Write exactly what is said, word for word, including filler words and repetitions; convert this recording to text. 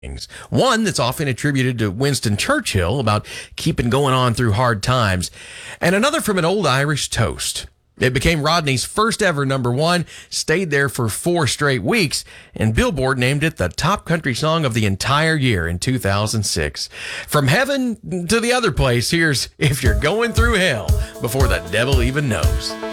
One that's often attributed to Winston Churchill about keeping going on through hard times, and another from an old Irish toast. It became Rodney's first ever number one, stayed there for four straight weeks, and Billboard named it the top country song of the entire year in two thousand six. From heaven to the other place, here's If You're Going Through Hell Before the Devil Even Knows.